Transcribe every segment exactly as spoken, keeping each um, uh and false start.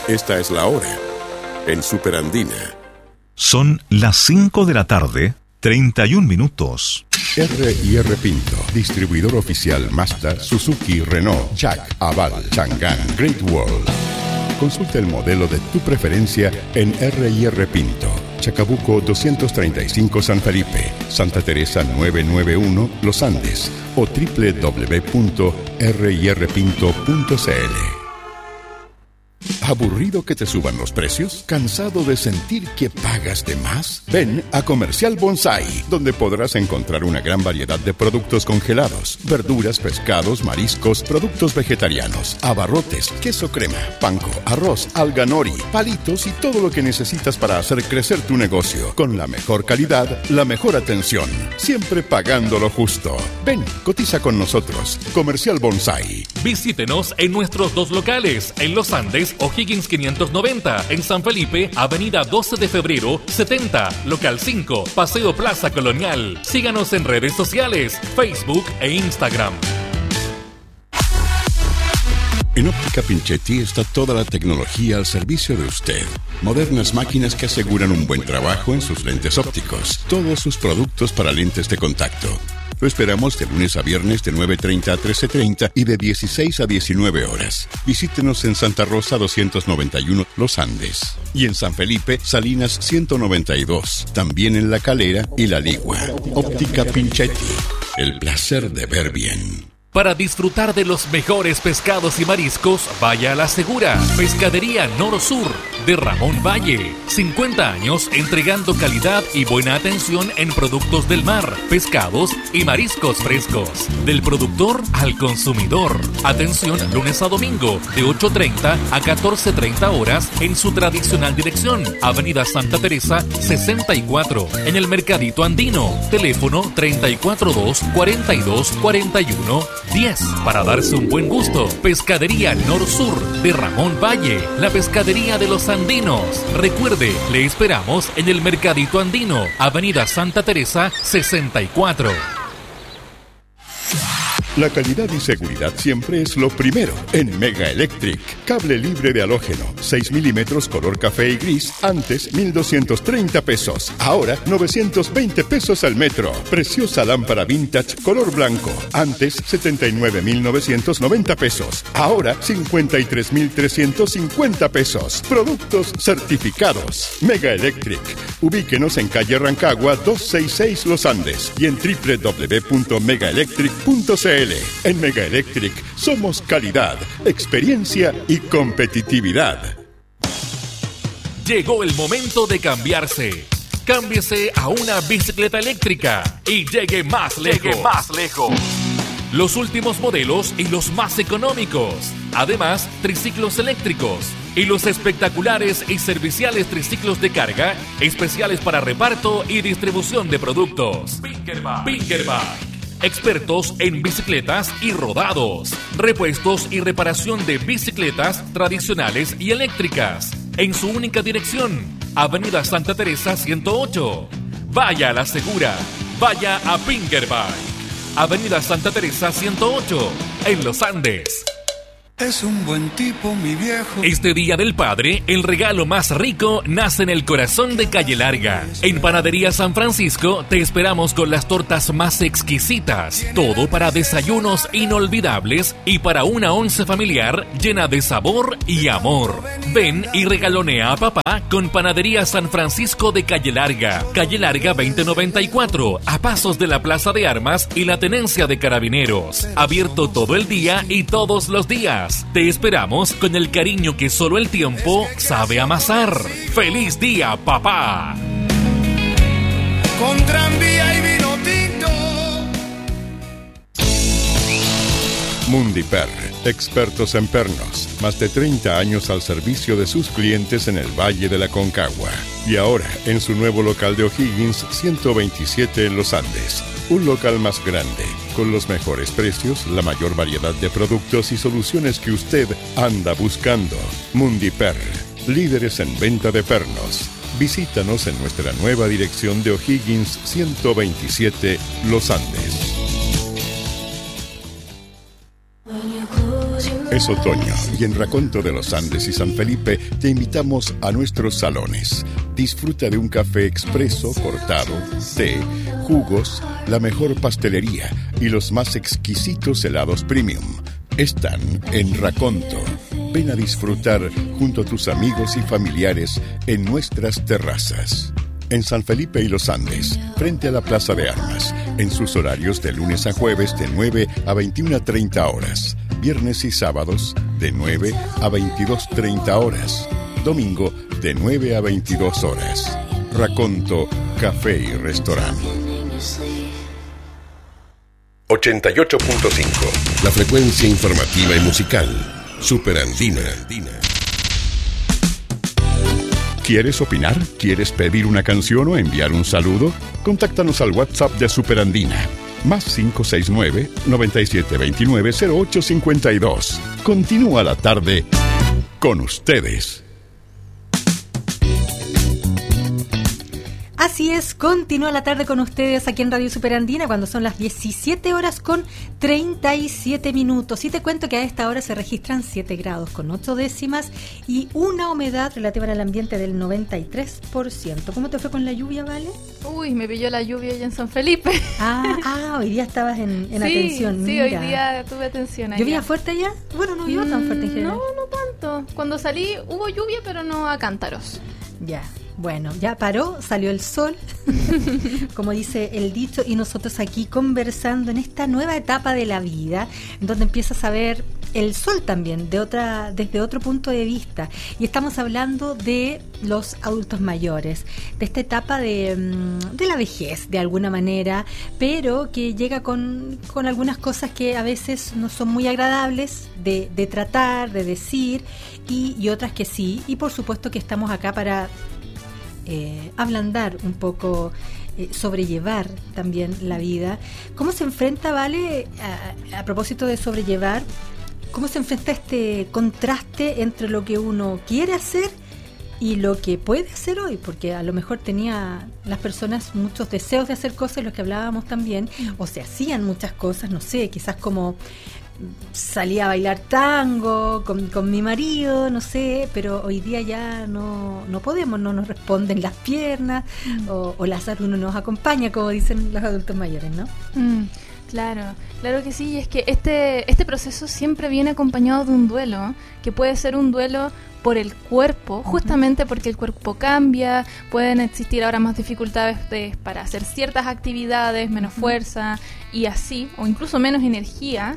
Esta es la hora en Superandina. Son las cinco de la tarde, treinta y un minutos. R y R Pinto, distribuidor oficial Mazda, Suzuki, Renault, Jack, Aval, Chang'an, Great Wall. Consulta el modelo de tu preferencia en R y R Pinto, Chacabuco doscientos treinta y cinco San Felipe, Santa Teresa novecientos noventa y uno Los Andes o doble u doble u doble u punto r y r pinto punto c l. ¿Aburrido que te suban los precios? ¿Cansado de sentir que pagas de más? Ven a Comercial Bonsai, donde podrás encontrar una gran variedad de productos congelados, verduras, pescados, mariscos, productos vegetarianos, abarrotes, queso crema, panko, arroz, alga nori, palitos y todo lo que necesitas para hacer crecer tu negocio. Con la mejor calidad, la mejor atención, siempre pagando lo justo. Ven, cotiza con nosotros. Comercial Bonsai. Visítenos en nuestros dos locales, en Los Andes, O'Higgins quinientos noventa, en San Felipe, Avenida doce de febrero, setenta, Local cinco, Paseo Plaza Colonial. Síganos en redes sociales, Facebook e Instagram. En Óptica Pinchetti está toda la tecnología al servicio de usted. Modernas máquinas que aseguran un buen trabajo en sus lentes ópticos. Todos sus productos para lentes de contacto. Lo esperamos de lunes a viernes de nueve treinta a trece treinta y de dieciséis a diecinueve horas. Visítenos en Santa Rosa doscientos noventa y uno Los Andes. Y en San Felipe, Salinas ciento noventa y dos. También en La Calera y La Ligua. Óptica Pinchetti. El placer de ver bien. Para disfrutar de los mejores pescados y mariscos, vaya a La Segura, Pescadería Nor-Sur, de Ramón Valle. cincuenta años entregando calidad y buena atención en productos del mar, pescados y mariscos frescos. Del productor al consumidor. Atención lunes a domingo, de ocho treinta a catorce treinta horas, en su tradicional dirección, Avenida Santa Teresa, sesenta y cuatro, en el Mercadito Andino. Teléfono treinta y cuatro dos, cuarenta y dos, cuarenta y uno, diez. Para darse un buen gusto, Pescadería Nor-Sur de Ramón Valle, la pescadería de los andinos. Recuerde, le esperamos en el Mercadito Andino, Avenida Santa Teresa, sesenta y cuatro. La calidad y seguridad siempre es lo primero en Mega Electric. Cable libre de halógeno, seis milímetros color café y gris, antes mil doscientos treinta pesos, ahora novecientos veinte pesos al metro. Preciosa lámpara vintage color blanco, antes setenta y nueve mil novecientos noventa pesos, ahora cincuenta y tres mil trescientos cincuenta pesos. Productos certificados. Mega Electric. Ubíquenos en calle Rancagua doscientos sesenta y seis Los Andes y en doble u doble u doble u punto mega electric punto c l. En Mega Electric somos calidad, experiencia y competitividad. Llegó el momento de cambiarse. Cámbiese a una bicicleta eléctrica y llegue más lejos. Llegue más lejos. Los últimos modelos y los más económicos. Además, triciclos eléctricos y los espectaculares y serviciales triciclos de carga, especiales para reparto y distribución de productos. Pinkerbike. Pinkerbike. Expertos en bicicletas y rodados, repuestos y reparación de bicicletas tradicionales y eléctricas, en su única dirección, Avenida Santa Teresa ciento ocho. Vaya a La Segura, vaya a Pinkerbike, Avenida Santa Teresa ciento ocho, en Los Andes. Es un buen tipo, mi viejo. Este Día del Padre, el regalo más rico nace en el corazón de Calle Larga. En Panadería San Francisco te esperamos con las tortas más exquisitas. Todo para desayunos inolvidables y para una once familiar llena de sabor y amor. Ven y regalonea a papá con Panadería San Francisco de Calle Larga. Calle Larga veinte noventa y cuatro, a pasos de la Plaza de Armas y la Tenencia de Carabineros. Abierto todo el día y todos los días. Te esperamos con el cariño que solo el tiempo sabe amasar. ¡Feliz día, papá! Con tranvía y vino tinto. Mundiper, expertos en pernos. Más de treinta años al servicio de sus clientes en el Valle de la Concagua. Y ahora en su nuevo local de O'Higgins ciento veintisiete en Los Andes. Un local más grande, con los mejores precios, la mayor variedad de productos y soluciones que usted anda buscando. Mundiper, líderes en venta de pernos. Visítanos en nuestra nueva dirección de O'Higgins ciento veintisiete, Los Andes. Es otoño y en Raconto de los Andes y San Felipe te invitamos a nuestros salones. Disfruta de un café expreso, cortado, té, jugos, la mejor pastelería y los más exquisitos helados premium. Están en Raconto. Ven a disfrutar junto a tus amigos y familiares en nuestras terrazas. En San Felipe y los Andes, frente a la Plaza de Armas, en sus horarios de lunes a jueves de nueve a veintiuna treinta horas, viernes y sábados de nueve a veintidós treinta horas, domingo de nueve a veintidós horas. Raconto, café y restaurante. ochenta y ocho punto cinco, la frecuencia informativa y musical, Superandina. ¿Quieres opinar? ¿Quieres pedir una canción o enviar un saludo? Contáctanos al WhatsApp de Superandina. Más cinco seis nueve, noventa y siete veintinueve, cero ocho cincuenta y dos. Continúa la tarde con ustedes. Así es, continúa la tarde con ustedes aquí en Radio Superandina cuando son las diecisiete horas con treinta y siete minutos. Y te cuento que a esta hora se registran siete grados con ocho décimas y una humedad relativa al ambiente del noventa y tres por ciento. ¿Cómo te fue con la lluvia, Vale? Uy, me pilló la lluvia allá en San Felipe. Ah, ah hoy día estabas en, en sí, atención. Sí, mira. hoy día tuve atención allá. ¿Llovía fuerte allá? Bueno, no llovió tan fuerte en general. No, no tanto. Cuando salí hubo lluvia, pero no a cántaros. Ya. Bueno, ya paró, salió el sol, como dice el dicho, y nosotros aquí conversando en esta nueva etapa de la vida, donde empiezas a ver el sol también de otra, desde otro punto de vista. Y estamos hablando de los adultos mayores, de esta etapa de, de la vejez, de alguna manera, pero que llega con, con algunas cosas que a veces no son muy agradables de, de tratar, de decir, y, y otras que sí. Y por supuesto que estamos acá para Eh, ablandar un poco, eh, sobrellevar también la vida. ¿Cómo se enfrenta, Vale, a, a propósito de sobrellevar, cómo se enfrenta este contraste entre lo que uno quiere hacer y lo que puede hacer hoy? Porque a lo mejor tenía las personas muchos deseos de hacer cosas, los que hablábamos también, o se hacían muchas cosas, no sé, quizás como salía a bailar tango con, con mi marido, no sé, pero hoy día ya no, no podemos, no nos responden las piernas, mm. o, o la salud no nos acompaña, como dicen los adultos mayores, ¿no? Mm, claro, claro que sí, y es que este, este proceso siempre viene acompañado de un duelo, que puede ser un duelo por el cuerpo, justamente porque el cuerpo cambia, pueden existir ahora más dificultades de, para hacer ciertas actividades, menos fuerza y así, o incluso menos energía.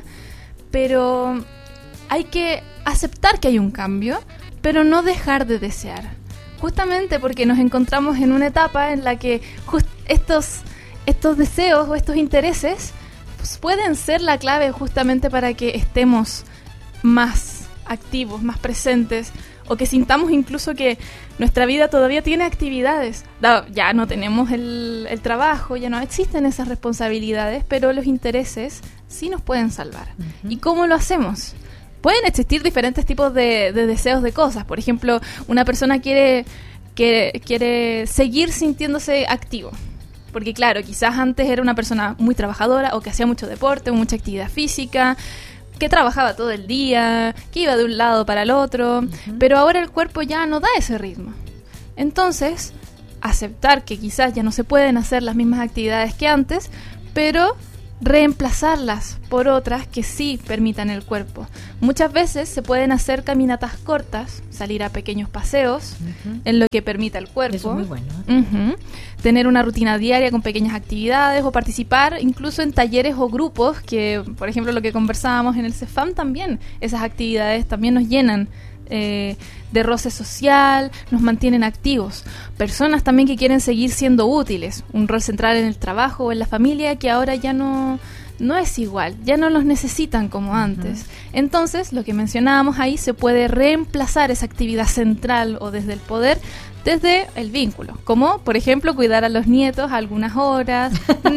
Pero hay que aceptar que hay un cambio, pero no dejar de desear. Justamente porque nos encontramos en una etapa en la que just estos, estos deseos o estos intereses pues, pueden ser la clave justamente para que estemos más activos, más presentes, o que sintamos incluso que nuestra vida todavía tiene actividades. Ya no tenemos el, el trabajo, ya no existen esas responsabilidades, pero los intereses sí nos pueden salvar. Uh-huh. ¿Y cómo lo hacemos? Pueden existir diferentes tipos de, de deseos de cosas. Por ejemplo, una persona quiere, quiere, quiere seguir sintiéndose activo. Porque claro, quizás antes era una persona muy trabajadora o que hacía mucho deporte, mucha actividad física, que trabajaba todo el día, que iba de un lado para el otro, uh-huh. pero ahora el cuerpo ya no da ese ritmo. Entonces, aceptar que quizás ya no se pueden hacer las mismas actividades que antes, pero reemplazarlas por otras que sí permitan el cuerpo. Muchas veces se pueden hacer caminatas cortas, salir a pequeños paseos, uh-huh. en lo que permita el cuerpo. Eso es muy bueno. Uh-huh. Tener una rutina diaria con pequeñas actividades o participar incluso en talleres o grupos que, por ejemplo, lo que conversábamos en el CEFAM también, esas actividades también nos llenan Eh, de roce social, nos mantienen activos. Personas también que quieren seguir siendo útiles, un rol central en el trabajo o en la familia que ahora ya no, no es igual, ya no los necesitan como antes. Uh-huh. Entonces, lo que mencionábamos ahí, se puede reemplazar esa actividad central o desde el poder desde el vínculo, como por ejemplo cuidar a los nietos algunas horas,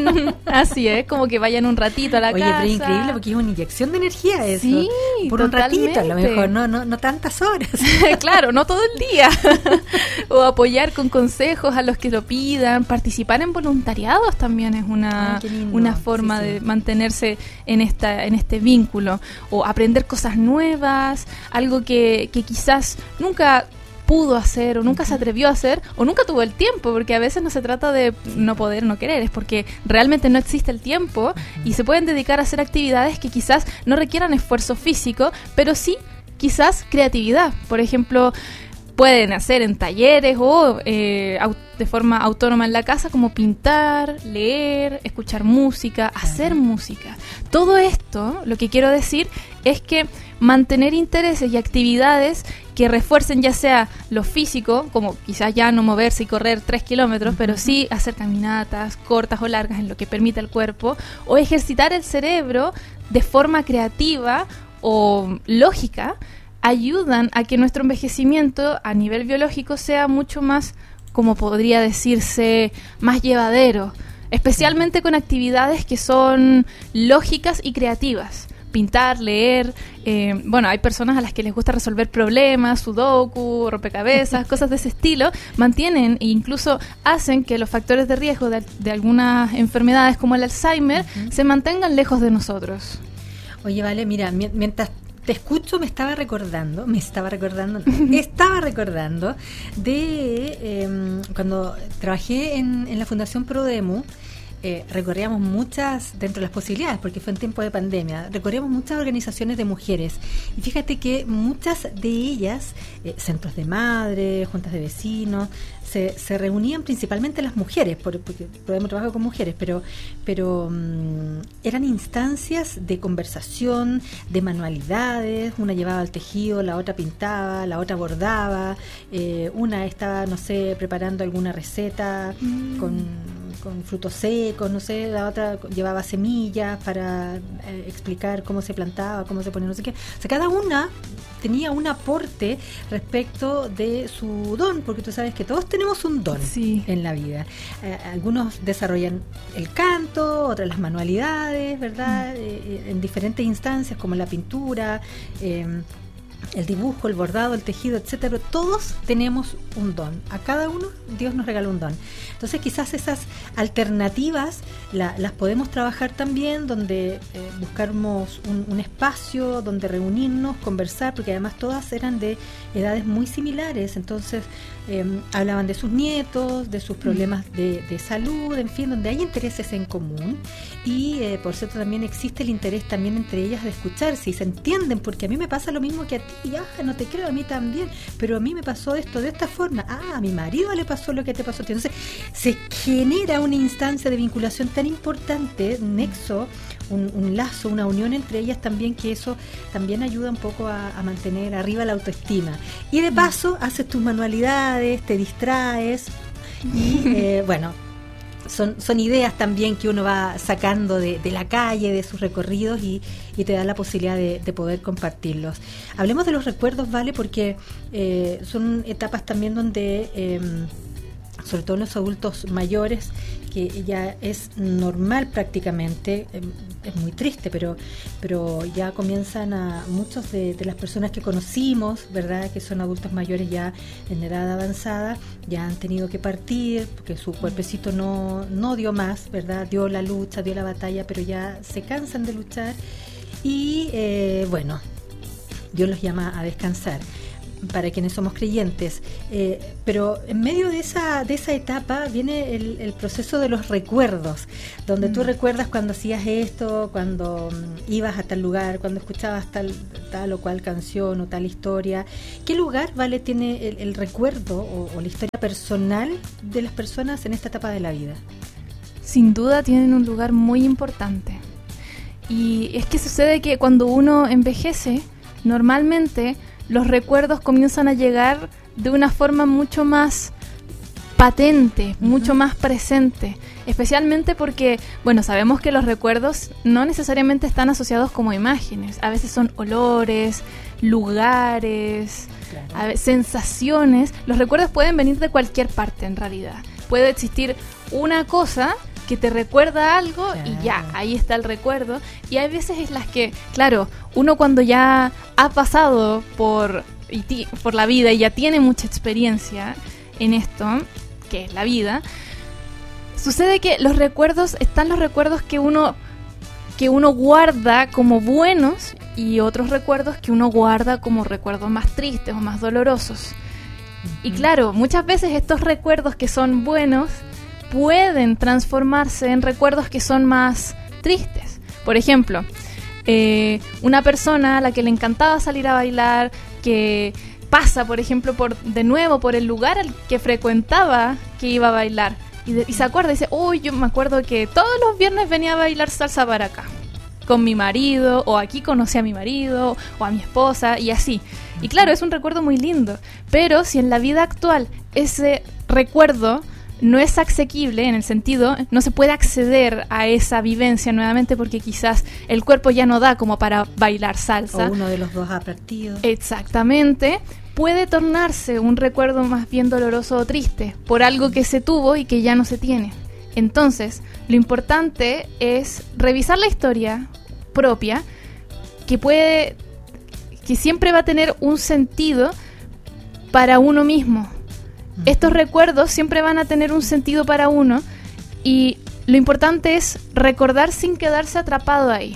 así es, como que vayan un ratito a la Oye, casa. Oye, pero increíble porque es una inyección de energía eso. Sí, por totalmente. un ratito, a lo mejor, no, no, no tantas horas. Claro, no todo el día. O apoyar con consejos a los que lo pidan, participar en voluntariados también es una, Ay, una forma sí, sí. de mantenerse en esta en este vínculo, o aprender cosas nuevas, algo que, que quizás nunca pudo hacer o nunca uh-huh. se atrevió a hacer o nunca tuvo el tiempo, porque a veces no se trata de no poder, no querer, es porque realmente no existe el tiempo uh-huh. y se pueden dedicar a hacer actividades que quizás no requieran esfuerzo físico, pero sí quizás creatividad. Por ejemplo, pueden hacer en talleres o eh, de forma autónoma en la casa, como pintar, leer, escuchar música, hacer uh-huh. música. Todo esto, lo que quiero decir es que mantener intereses y actividades que refuercen ya sea lo físico, como quizás ya no moverse y correr tres kilómetros, uh-huh. pero sí hacer caminatas cortas o largas en lo que permita el cuerpo, o ejercitar el cerebro de forma creativa o lógica, ayudan a que nuestro envejecimiento a nivel biológico sea mucho más, como podría decirse, más llevadero, especialmente con actividades que son lógicas y creativas. Pintar, leer, eh, bueno, hay personas a las que les gusta resolver problemas, sudoku, rompecabezas, cosas de ese estilo, mantienen e incluso hacen que los factores de riesgo de, de algunas enfermedades como el Alzheimer uh-huh. se mantengan lejos de nosotros. Oye, Vale, mira, mientras te escucho me estaba recordando, me estaba recordando, no, estaba recordando de eh, cuando trabajé en, en la Fundación Prodemu. Eh, recorríamos muchas, dentro de las posibilidades, porque fue en tiempo de pandemia, recorríamos muchas organizaciones de mujeres, y fíjate que muchas de ellas, eh, centros de madres, juntas de vecinos, se, se reunían principalmente las mujeres, por, porque podemos trabajar con mujeres, pero, pero um, eran instancias de conversación, de manualidades, una llevaba el tejido, la otra pintaba, la otra bordaba, eh, una estaba, no sé, preparando alguna receta mm. con con frutos secos, no sé, la otra llevaba semillas para eh, explicar cómo se plantaba, cómo se ponía, no sé qué. O sea, cada una tenía un aporte respecto de su don, porque tú sabes que todos tenemos un don sí. en la vida. Eh, algunos desarrollan el canto, otros las manualidades, ¿verdad? Mm. Eh, en diferentes instancias, como la pintura, eh, el dibujo, el bordado, el tejido, etcétera. Todos tenemos un don. A cada uno Dios nos regaló un don. Entonces quizás esas alternativas la, las podemos trabajar también, donde eh, buscamos un, un espacio donde reunirnos, conversar, porque además todas eran de edades muy similares. Entonces eh, hablaban de sus nietos, de sus problemas de, de salud, en fin, donde hay intereses en común. Y eh, por cierto también existe el interés también entre ellas de escucharse y se entienden, porque a mí me pasa lo mismo que a ti. Y, ah, no te creo, a mí también, pero a mí me pasó esto de esta forma, ah, a mi marido le pasó lo que te pasó a ti. Entonces se genera una instancia de vinculación tan importante, un nexo, un, un lazo, una unión entre ellas también, que eso también ayuda un poco a, a mantener arriba la autoestima. Y de paso haces tus manualidades, te distraes y eh, bueno, Son, son ideas también que uno va sacando de, de la calle, de sus recorridos, y, y te da la posibilidad de, de poder compartirlos. Hablemos de los recuerdos, ¿vale? Porque eh, son etapas también donde, eh, sobre todo en los adultos mayores, que ya es normal prácticamente, eh, es muy triste, pero pero ya comienzan a muchos de, de las personas que conocimos, ¿verdad?, que son adultos mayores ya en edad avanzada, ya han tenido que partir porque su cuerpecito no, no dio más, ¿verdad?, dio la lucha, dio la batalla, pero ya se cansan de luchar y eh, bueno, Dios los llama a descansar, para quienes somos creyentes, eh, pero en medio de esa de esa etapa viene el, el proceso de los recuerdos, donde mm. tú recuerdas cuando hacías esto, cuando um, ibas a tal lugar, cuando escuchabas tal tal o cual canción o tal historia. ¿Qué lugar, Vale, tiene el, el recuerdo o, o la historia personal de las personas en esta etapa de la vida? Sin duda tienen un lugar muy importante. Y es que sucede que cuando uno envejece, normalmente los recuerdos comienzan a llegar de una forma mucho más patente, uh-huh. mucho más presente, especialmente porque, bueno, sabemos que los recuerdos no necesariamente están asociados como imágenes, a veces son olores, lugares, claro. a ver, sensaciones. Los recuerdos pueden venir de cualquier parte en realidad. Puede existir una cosa que te recuerda algo, claro. y ya, ahí está el recuerdo. Y hay veces en las que, claro, uno cuando ya ha pasado por, y ti, por la vida y ya tiene mucha experiencia en esto, que es la vida, sucede que los recuerdos, están los recuerdos que uno, que uno guarda como buenos y otros recuerdos que uno guarda como recuerdos más tristes o más dolorosos. Uh-huh. Y claro, muchas veces estos recuerdos que son buenos pueden transformarse en recuerdos que son más tristes. Por ejemplo, eh, una persona a la que le encantaba salir a bailar, que pasa, por ejemplo, por de nuevo por el lugar al que frecuentaba que iba a bailar, y, de, y se acuerda y dice, uy, oh, yo me acuerdo que todos los viernes venía a bailar salsa para acá con mi marido, o aquí conocí a mi marido o a mi esposa, y así. Y claro, es un recuerdo muy lindo, pero si en la vida actual ese recuerdo no es asequible, en el sentido, no se puede acceder a esa vivencia nuevamente porque quizás el cuerpo ya no da como para bailar salsa. O uno de los dos ha partido. Exactamente. Puede tornarse un recuerdo más bien doloroso o triste por algo que se tuvo y que ya no se tiene. Entonces, lo importante es revisar la historia propia, que puede, que siempre va a tener un sentido para uno mismo. Estos recuerdos siempre van a tener un sentido para uno, y lo importante es recordar sin quedarse atrapado ahí.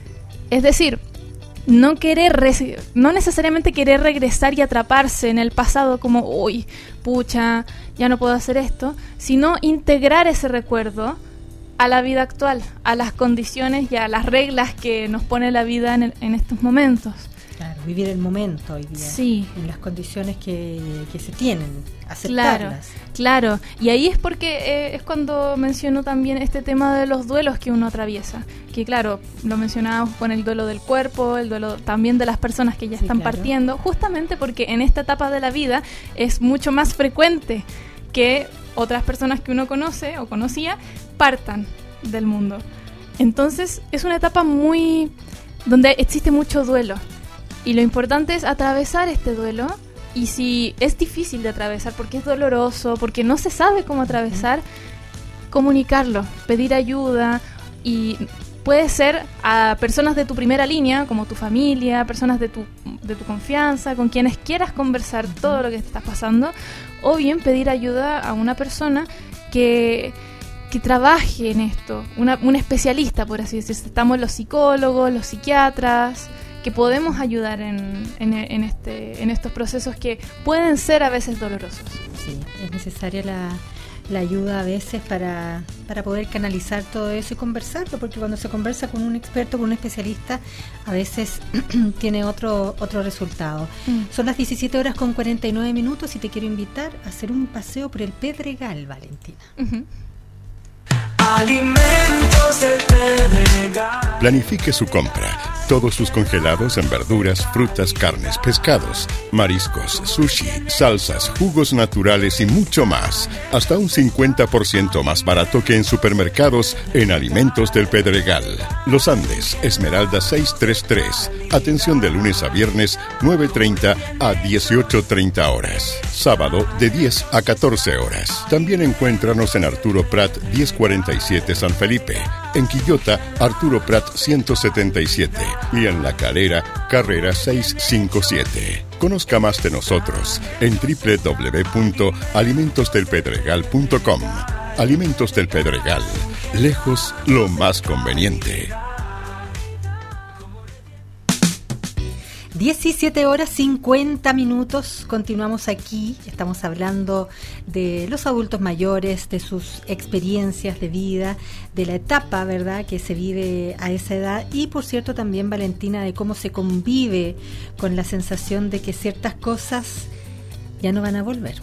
Es decir, no querer, re- no necesariamente querer regresar y atraparse en el pasado como, uy, pucha, ya no puedo hacer esto, sino integrar ese recuerdo a la vida actual, a las condiciones y a las reglas que nos pone la vida en, el, en estos momentos. Claro, vivir el momento hoy día, sí. en las condiciones que, que se tienen, aceptarlas. Claro, claro. Y ahí es porque eh, es cuando menciono también este tema de los duelos que uno atraviesa. Que claro, lo mencionábamos con el duelo del cuerpo, el duelo también de las personas que ya sí, están claro. partiendo, justamente porque en esta etapa de la vida es mucho más frecuente que otras personas que uno conoce o conocía partan del mundo. Entonces es una etapa muy donde existe mucho duelo. Y lo importante es atravesar este duelo, y si es difícil de atravesar porque es doloroso, porque no se sabe cómo atravesar, comunicarlo, pedir ayuda, y puede ser a personas de tu primera línea, como tu familia, personas de tu, de tu confianza, con quienes quieras conversar todo lo que te está pasando, o bien pedir ayuda a una persona que, que trabaje en esto, una, un especialista, por así decirlo. Estamos los psicólogos, los psiquiatras, que podemos ayudar en, en, en, este, en estos procesos que pueden ser a veces dolorosos. Sí, es necesaria la, la ayuda a veces para, para poder canalizar todo eso y conversarlo, porque cuando se conversa con un experto, con un especialista, a veces tiene otro, otro resultado. Mm. Son las diecisiete horas con cuarenta y nueve minutos y te quiero invitar a hacer un paseo por el Pedregal, Valentina. Uh-huh. Alimentos del Pedregal. Planifique su compra. Todos sus congelados en verduras, frutas, carnes, pescados, mariscos, sushi, salsas, jugos naturales y mucho más. Hasta un cincuenta por ciento más barato que en supermercados en Alimentos del Pedregal. Los Andes, Esmeralda seiscientos treinta y tres. Atención de lunes a viernes, nueve treinta a dieciocho treinta horas. Sábado de diez a catorce horas. También encuéntranos en Arturo Prat diez cuarenta y siete San Felipe. En Quillota, Arturo Prat ciento setenta y siete. Y en La Calera, Carrera seiscientos cincuenta y siete. Conozca más de nosotros en doble u doble u doble u punto alimentos del pedregal punto com. Alimentos del Pedregal. Lejos lo más conveniente. diecisiete horas cincuenta minutos, continuamos aquí, estamos hablando de los adultos mayores, de sus experiencias de vida, de la etapa, ¿verdad?, que se vive a esa edad, y por cierto también, Valentina, de cómo se convive con la sensación de que ciertas cosas ya no van a volver.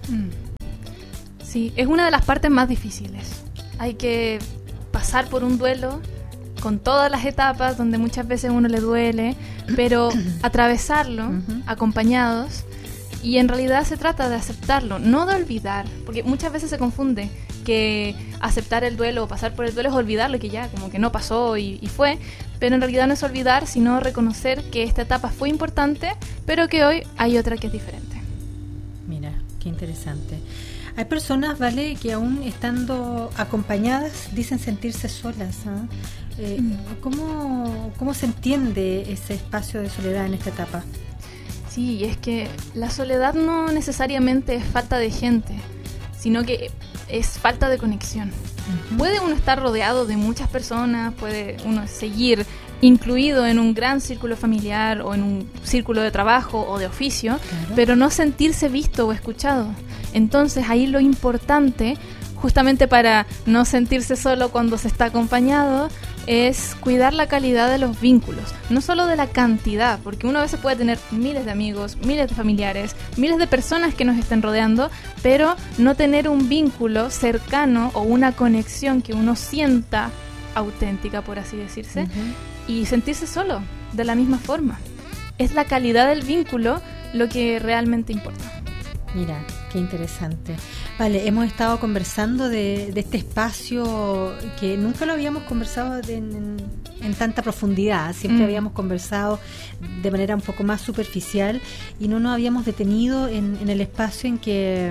Sí, es una de las partes más difíciles. Hay que pasar por un duelo con todas las etapas donde muchas veces uno le duele, pero atravesarlo uh-huh. acompañados, y en realidad se trata de aceptarlo, no de olvidar, porque muchas veces se confunde que aceptar el duelo o pasar por el duelo es olvidarlo, que ya como que no pasó y, y fue, pero en realidad no es olvidar, sino reconocer que esta etapa fue importante, pero que hoy hay otra que es diferente. Mira, qué interesante. Hay personas, ¿vale?, que aún estando acompañadas dicen sentirse solas, ¿eh? Eh, ¿cómo, ¿Cómo se entiende ese espacio de soledad en esta etapa? Sí, y es que la soledad no necesariamente es falta de gente, sino que es falta de conexión. Uh-huh. Puede uno estar rodeado de muchas personas, puede uno seguir incluido en un gran círculo familiar o en un círculo de trabajo o de oficio, claro, pero no sentirse visto o escuchado. Entonces ahí lo importante, justamente para no sentirse solo cuando se está acompañado, es cuidar la calidad de los vínculos, no solo de la cantidad, porque uno a veces puede tener miles de amigos, miles de familiares, miles de personas que nos estén rodeando, pero no tener un vínculo cercano o una conexión que uno sienta auténtica, por así decirse, uh-huh, y sentirse solo de la misma forma. Es la calidad del vínculo lo que realmente importa. Mira, qué interesante. Vale, hemos estado conversando de, de este espacio que nunca lo habíamos conversado de, en, en tanta profundidad. Siempre mm. habíamos conversado de manera un poco más superficial y no nos habíamos detenido en, en el espacio en que,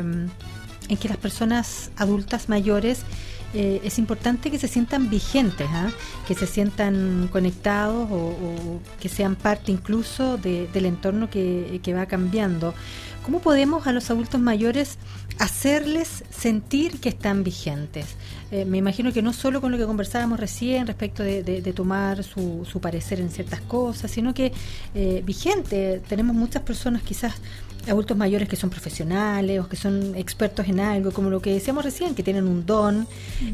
en que las personas adultas mayores eh, es importante que se sientan vigentes, ¿eh? Que se sientan conectados o, o que sean parte incluso de, del entorno que, que va cambiando. ¿Cómo podemos a los adultos mayores hacerles sentir que están vigentes? Eh, me imagino que no solo con lo que conversábamos recién respecto de, de, de tomar su, su parecer en ciertas cosas, sino que eh, vigente. Tenemos muchas personas, quizás adultos mayores, que son profesionales o que son expertos en algo, como lo que decíamos recién, que tienen un don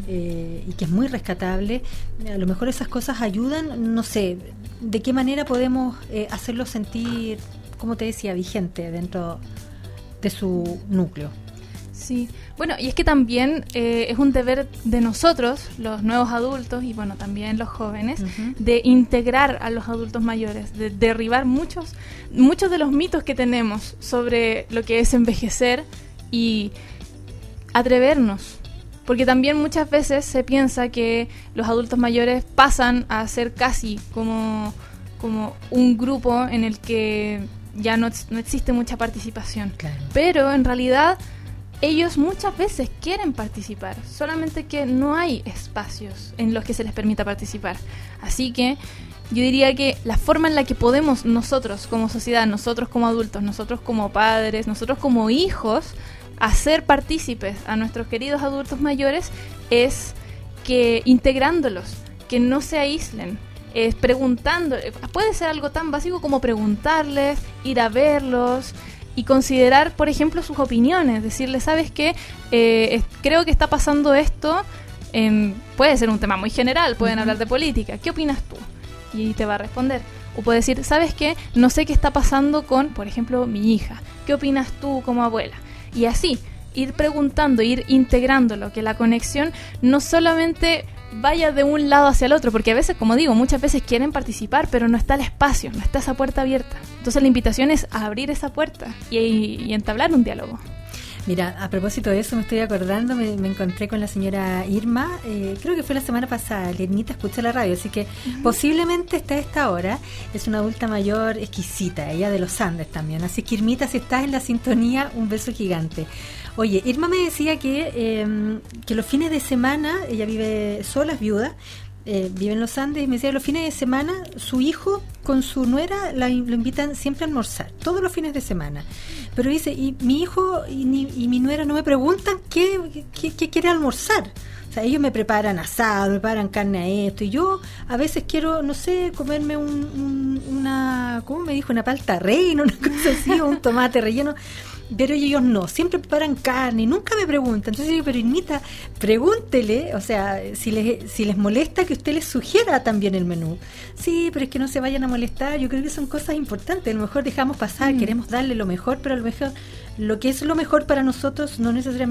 eh, y que es muy rescatable. A lo mejor esas cosas ayudan, no sé, ¿de qué manera podemos eh, hacerlos sentir, como te decía, vigente dentro de su núcleo? Sí, bueno, y es que también eh, es un deber de nosotros, los nuevos adultos y bueno, también los jóvenes, uh-huh, de integrar a los adultos mayores, de derribar muchos, muchos de los mitos que tenemos sobre lo que es envejecer y atrevernos. Porque también muchas veces se piensa que los adultos mayores pasan a ser casi como, como un grupo en el que ya no, no existe mucha participación. Claro. Pero en realidad ellos muchas veces quieren participar, solamente que no hay espacios en los que se les permita participar. Así que yo diría que la forma en la que podemos nosotros como sociedad, nosotros como adultos, nosotros como padres, nosotros como hijos, hacer partícipes a nuestros queridos adultos mayores es que integrándolos, que no se aíslen, es preguntando. Puede ser algo tan básico como preguntarles, ir a verlos y considerar, por ejemplo, sus opiniones, decirles, ¿sabes qué? Eh, es, creo que está pasando esto, eh, puede ser un tema muy general, pueden uh-huh. hablar de política, ¿qué opinas tú? Y te va a responder. O puede decir, ¿sabes qué? No sé qué está pasando con, por ejemplo, mi hija, ¿qué opinas tú como abuela? Y así, ir preguntando, ir integrándolo, que la conexión no solamente vaya de un lado hacia el otro, porque a veces, como digo, muchas veces quieren participar, pero no está el espacio, no está esa puerta abierta. Entonces la invitación es a abrir esa puerta y, y entablar un diálogo. Mira, a propósito de eso me estoy acordando, me, me encontré con la señora Irma, eh, creo que fue la semana pasada, Lenita escucha la radio, así que uh-huh. posiblemente está a esta hora, es una adulta mayor exquisita, ella de los Andes también, así que Irmita, si estás en la sintonía, un beso gigante. Oye, Irma me decía que, eh, que los fines de semana, ella vive sola, es viuda, eh, vive en los Andes, y me decía que los fines de semana su hijo con su nuera la, lo invitan siempre a almorzar, todos los fines de semana. Pero dice, y mi hijo y, ni, y mi nuera no me preguntan qué, qué, qué quiere almorzar. O sea, ellos me preparan asado, me preparan carne a esto, y yo a veces quiero, no sé, comerme un, un, una, ¿cómo me dijo? Una palta reina, una cosa así, o un tomate relleno. Pero ellos no, siempre preparan carne y nunca me preguntan. Entonces yo digo, pero Irmita, pregúntele, o sea, si les, si les molesta que usted les sugiera también el menú. Sí, pero es que no se vayan a molestar, yo creo que son cosas importantes. A lo mejor dejamos pasar, mm. queremos darle lo mejor, pero a lo mejor lo que es lo mejor para nosotros no necesariamente